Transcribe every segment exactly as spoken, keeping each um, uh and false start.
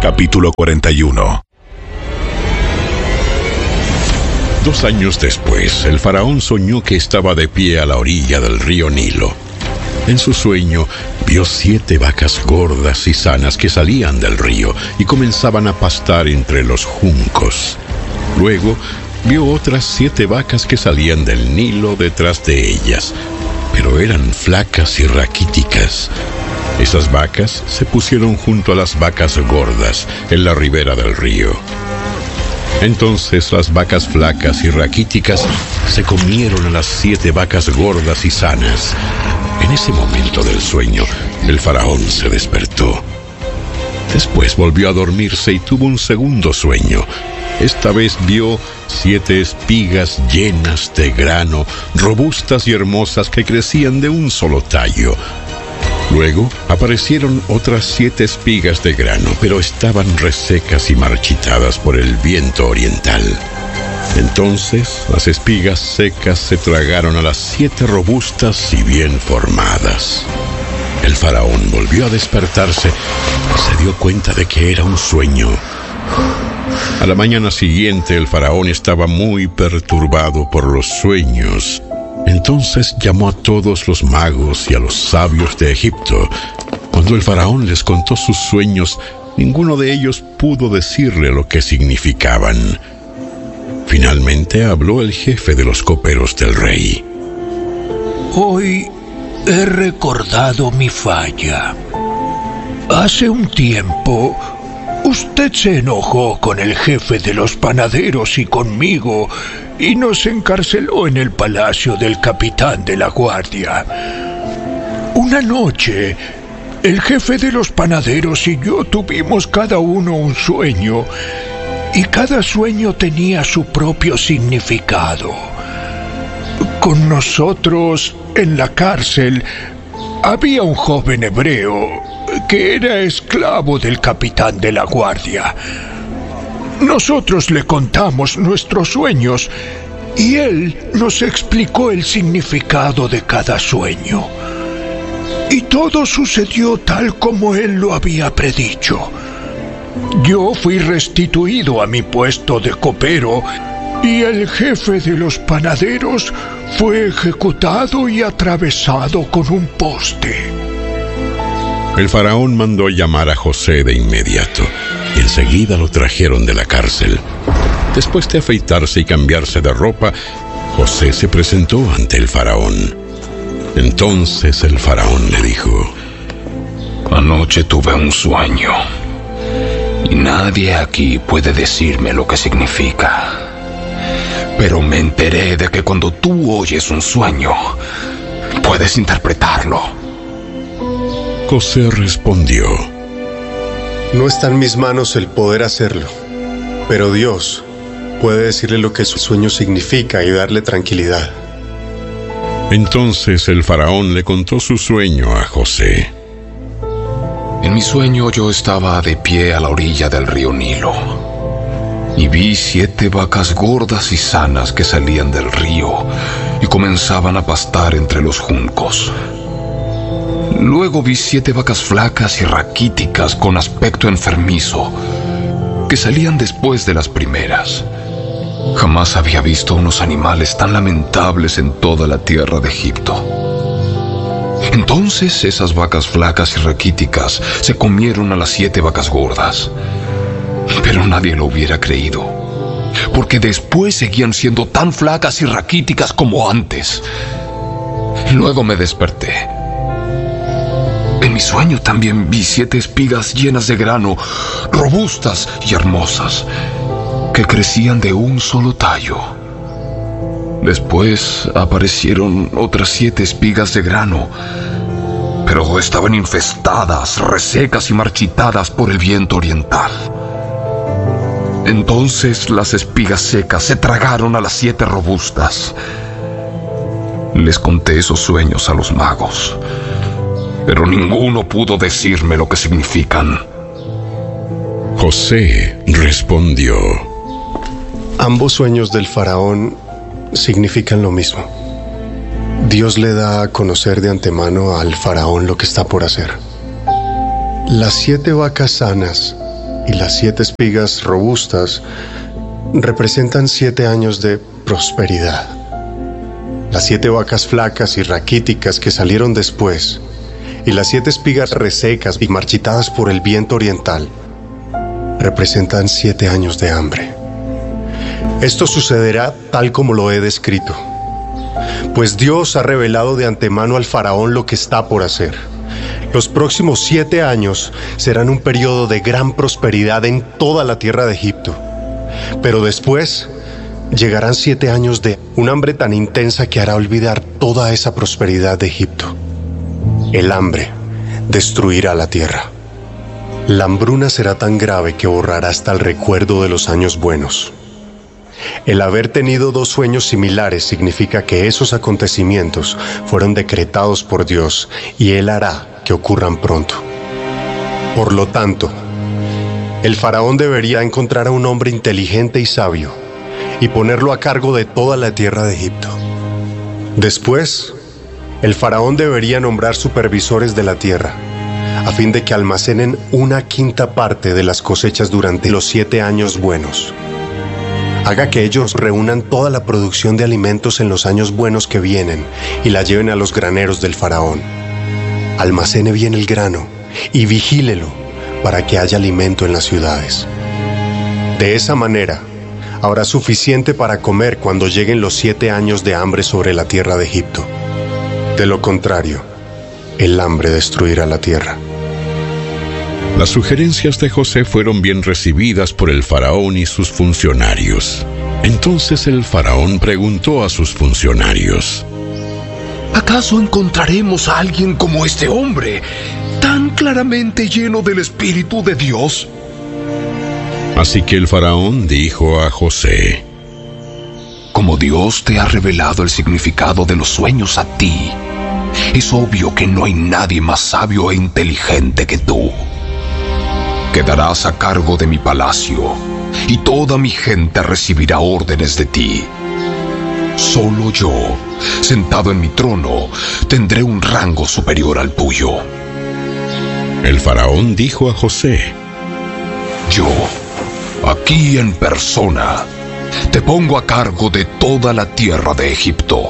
Capítulo cuarenta y uno. Dos años después, el faraón soñó que estaba de pie a la orilla del río Nilo. En su sueño, vio siete vacas gordas y sanas que salían del río y comenzaban a pastar entre los juncos. Luego, vio otras siete vacas que salían del Nilo detrás de ellas, pero eran flacas y raquíticas. Esas vacas se pusieron junto a las vacas gordas en la ribera del río. Entonces las vacas flacas y raquíticas se comieron a las siete vacas gordas y sanas. En ese momento del sueño, el faraón se despertó. Después volvió a dormirse y tuvo un segundo sueño. Esta vez vio siete espigas llenas de grano, robustas y hermosas que crecían de un solo tallo. Luego aparecieron otras siete espigas de grano, pero estaban resecas y marchitadas por el viento oriental. Entonces las espigas secas se tragaron a las siete robustas y bien formadas. El faraón volvió a despertarse y se dio cuenta de que era un sueño. A la mañana siguiente el faraón estaba muy perturbado por los sueños. Entonces llamó a todos los magos y a los sabios de Egipto. Cuando el faraón les contó sus sueños, ninguno de ellos pudo decirle lo que significaban. Finalmente habló el jefe de los coperos del rey. Hoy he recordado mi falla. Hace un tiempo, usted se enojó con el jefe de los panaderos y conmigo y nos encarceló en el palacio del capitán de la guardia. Una noche, el jefe de los panaderos y yo tuvimos cada uno un sueño, y cada sueño tenía su propio significado. Con nosotros, en la cárcel, había un joven hebreo que era esclavo del capitán de la guardia. Nosotros le contamos nuestros sueños y él nos explicó el significado de cada sueño. Y todo sucedió tal como él lo había predicho. Yo fui restituido a mi puesto de copero y el jefe de los panaderos fue ejecutado y atravesado con un poste. El faraón mandó llamar a José de inmediato y enseguida lo trajeron de la cárcel. Después de afeitarse y cambiarse de ropa, José se presentó ante el faraón. Entonces el faraón le dijo: Anoche tuve un sueño y nadie aquí puede decirme lo que significa. Pero me enteré de que cuando tú oyes un sueño, puedes interpretarlo. José respondió: No está en mis manos el poder hacerlo, pero Dios puede decirle lo que su sueño significa y darle tranquilidad. Entonces el faraón le contó su sueño a José. En mi sueño yo estaba de pie a la orilla del río Nilo y vi siete vacas gordas y sanas que salían del río y comenzaban a pastar entre los juncos. Luego vi siete vacas flacas y raquíticas con aspecto enfermizo que salían después de las primeras. Jamás había visto unos animales tan lamentables en toda la tierra de Egipto. Entonces esas vacas flacas y raquíticas se comieron a las siete vacas gordas. Pero nadie lo hubiera creído, porque después seguían siendo tan flacas y raquíticas como antes. Luego me desperté. En mi sueño también vi siete espigas llenas de grano, robustas y hermosas, que crecían de un solo tallo. Después aparecieron otras siete espigas de grano, pero estaban infestadas, resecas y marchitadas por el viento oriental. Entonces las espigas secas se tragaron a las siete robustas. Les conté esos sueños a los magos, pero ninguno pudo decirme lo que significan. José respondió: Ambos sueños del faraón significan lo mismo. Dios le da a conocer de antemano al faraón lo que está por hacer. Las siete vacas sanas y las siete espigas robustas representan siete años de prosperidad. Las siete vacas flacas y raquíticas que salieron después, y las siete espigas resecas y marchitadas por el viento oriental, representan siete años de hambre. Esto sucederá tal como lo he descrito, pues Dios ha revelado de antemano al faraón lo que está por hacer. Los próximos siete años serán un periodo de gran prosperidad en toda la tierra de Egipto, pero después llegarán siete años de un hambre tan intensa que hará olvidar toda esa prosperidad de Egipto. El hambre destruirá la tierra. La hambruna será tan grave que borrará hasta el recuerdo de los años buenos. El haber tenido dos sueños similares significa que esos acontecimientos fueron decretados por Dios y Él hará que ocurran pronto. Por lo tanto, el faraón debería encontrar a un hombre inteligente y sabio y ponerlo a cargo de toda la tierra de Egipto. Después, el faraón debería nombrar supervisores de la tierra, a fin de que almacenen una quinta parte de las cosechas durante los siete años buenos. Haga que ellos reúnan toda la producción de alimentos en los años buenos que vienen y la lleven a los graneros del faraón. Almacene bien el grano y vigílelo para que haya alimento en las ciudades. De esa manera, habrá suficiente para comer cuando lleguen los siete años de hambre sobre la tierra de Egipto. De lo contrario, el hambre destruirá la tierra. Las sugerencias de José fueron bien recibidas por el faraón y sus funcionarios. Entonces el faraón preguntó a sus funcionarios: ¿acaso encontraremos a alguien como este hombre, tan claramente lleno del Espíritu de Dios? Así que el faraón dijo a José: como Dios te ha revelado el significado de los sueños a ti, es obvio que no hay nadie más sabio e inteligente que tú. Quedarás a cargo de mi palacio, y toda mi gente recibirá órdenes de ti. Solo yo, sentado en mi trono, tendré un rango superior al tuyo. El faraón dijo a José: yo, aquí en persona, te pongo a cargo de toda la tierra de Egipto.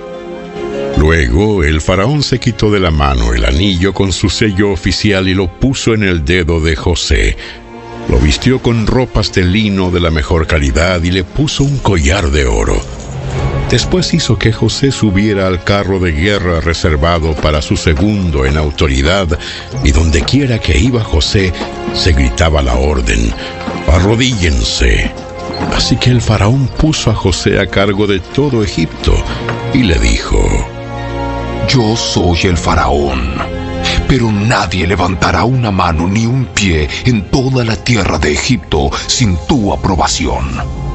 Luego el faraón se quitó de la mano el anillo con su sello oficial y lo puso en el dedo de José. Lo vistió con ropas de lino de la mejor calidad y le puso un collar de oro. Después hizo que José subiera al carro de guerra reservado para su segundo en autoridad, y donde quiera que iba José, se gritaba la orden: arrodíllense. Así que el faraón puso a José a cargo de todo Egipto y le dijo: yo soy el faraón, pero nadie levantará una mano ni un pie en toda la tierra de Egipto sin tu aprobación.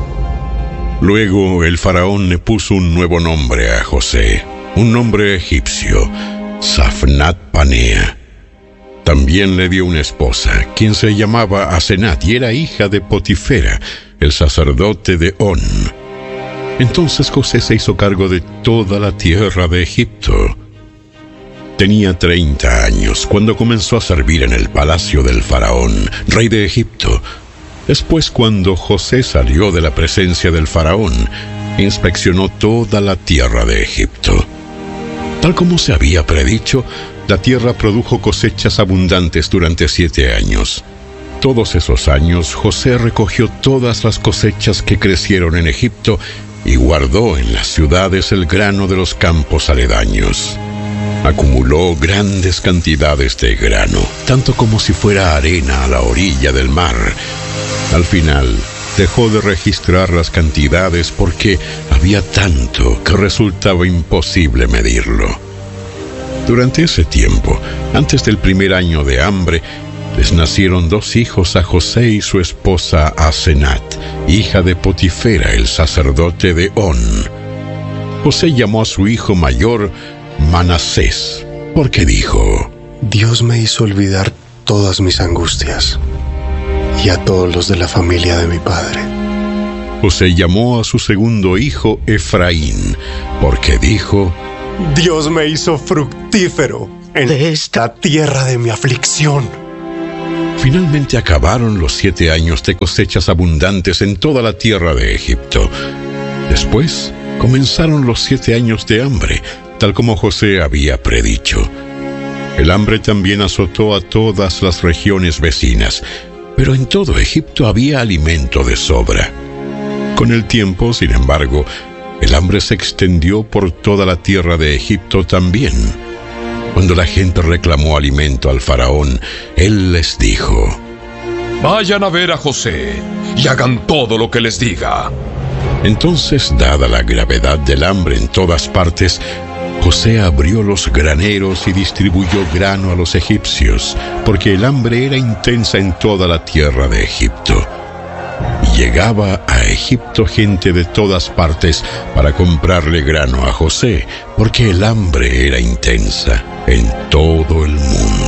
Luego el faraón le puso un nuevo nombre a José, un nombre egipcio, Safnat Panea. También le dio una esposa, quien se llamaba Asenat y era hija de Potifera, el sacerdote de On. Entonces José se hizo cargo de toda la tierra de Egipto. Tenía treinta años cuando comenzó a servir en el palacio del faraón, rey de Egipto. Después, cuando José salió de la presencia del faraón, inspeccionó toda la tierra de Egipto. Tal como se había predicho, la tierra produjo cosechas abundantes durante siete años. Todos esos años, José recogió todas las cosechas que crecieron en Egipto y guardó en las ciudades el grano de los campos aledaños. Acumuló grandes cantidades de grano, tanto como si fuera arena a la orilla del mar. Al final, dejó de registrar las cantidades porque había tanto que resultaba imposible medirlo. Durante ese tiempo, antes del primer año de hambre, les nacieron dos hijos a José y su esposa Asenat, hija de Potifera, el sacerdote de On. José llamó a su hijo mayor Manasés, porque dijo: Dios me hizo olvidar todas mis angustias y a todos los de la familia de mi padre. José llamó a su segundo hijo Efraín, porque dijo: Dios me hizo fructífero en esta tierra de mi aflicción. Finalmente acabaron los siete años de cosechas abundantes en toda la tierra de Egipto. Después comenzaron los siete años de hambre, tal como José había predicho. El hambre también azotó a todas las regiones vecinas, pero en todo Egipto había alimento de sobra. Con el tiempo, sin embargo, el hambre se extendió por toda la tierra de Egipto también. Cuando la gente reclamó alimento al faraón, él les dijo: vayan a ver a José y hagan todo lo que les diga. Entonces, dada la gravedad del hambre en todas partes, José abrió los graneros y distribuyó grano a los egipcios, porque el hambre era intensa en toda la tierra de Egipto. Y llegaba a Egipto gente de todas partes para comprarle grano a José, porque el hambre era intensa en todo el mundo.